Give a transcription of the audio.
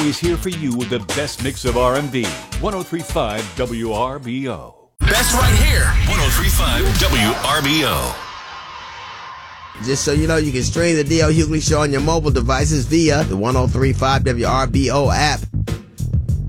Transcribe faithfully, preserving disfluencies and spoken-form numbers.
is here for you with the best mix of R and B. one oh three point five W R B O. That's right here. one oh three point five W R B O. Just so you know, you can stream the D L. Hughley Show on your mobile devices via the one oh three point five W R B O app.